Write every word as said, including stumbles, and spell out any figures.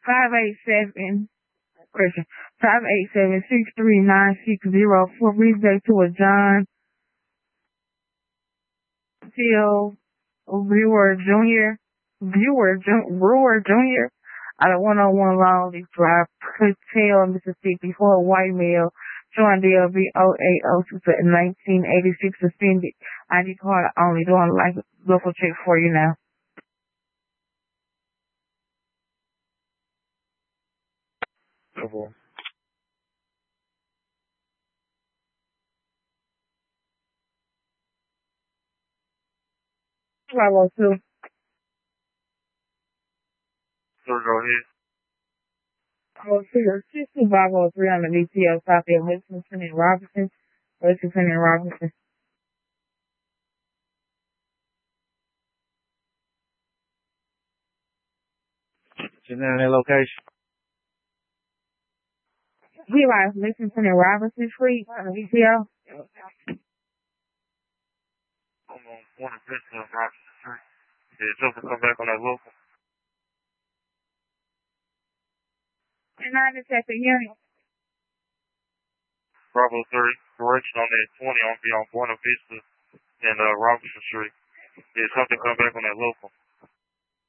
five eight seven question five eight seven six three nine six zero four. Read back to a John Till Brewer Junior Brewer Jun- Brewer Junior out of one oh one Long Beach Drive, Patel, Mississippi, for a white male. Joined D L B oh eight oh two nineteen eighty-six, suspended. I D card only. Doing like local check for you now. Okay. five oh two. Sir, go ahead. Oh two six two five oh three on the D T L copy of Lexington and Robinson. Lexington and Robinson. Your name and location. We like Lexington and Robinson Street on the D T L. I'm on one of Vincent and Robinson Street. Did something come back on that local? And I detect the unit. Bravo three, correction on that twenty on be on Buena Vista and uh, Robinson Street. Did something come back on that local?